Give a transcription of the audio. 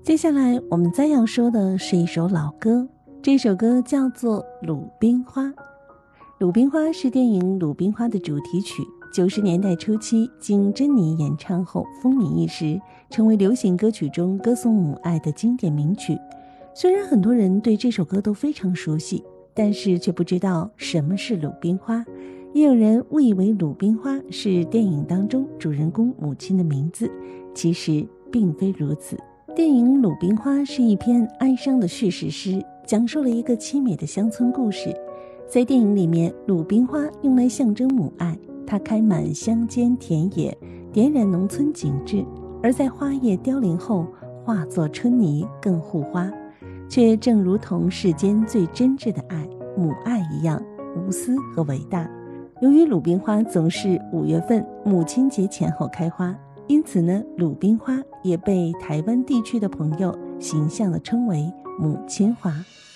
接下来我们再要说的是一首老歌，这首歌叫做《鲁冰花》。《鲁冰花》是电影《鲁冰花》的主题曲，90年代初期经珍妮演唱后风靡一时，成为流行歌曲中歌颂母爱的经典名曲。虽然很多人对这首歌都非常熟悉，但是却不知道什么是鲁冰花，也有人误以为鲁冰花是电影当中主人公母亲的名字，其实并非如此。电影《鲁冰花》是一篇哀伤的叙事诗，讲述了一个凄美的乡村故事。在电影里面，鲁冰花用来象征母爱，它开满乡间田野，点染农村景致，而在花叶凋零后化作春泥更护花，却正如同世间最真挚的爱母爱一样无私和伟大。由于鲁冰花总是5月份母亲节前后开花，因此呢，鲁冰花也被台湾地区的朋友形象地称为母亲花。